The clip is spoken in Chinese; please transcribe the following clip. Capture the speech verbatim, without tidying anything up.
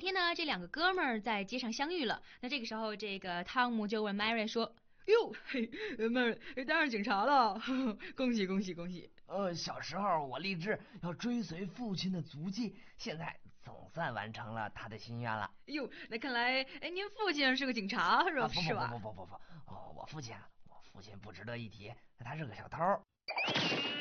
天呢，这两个哥们儿在街上相遇了。那这个时候，这个汤姆就问 Mary 说：“哟，嘿 ，Mary 当上警察了，呵呵恭喜恭喜恭喜！” 呃，小时候我立志要追随父亲的足迹，现在总算完成了他的心愿了。 哟，那看来，哎，您父亲是个警察是吧？ 啊，不不不不不不不，哦，我父亲，我父亲不值得一提，他是个小偷。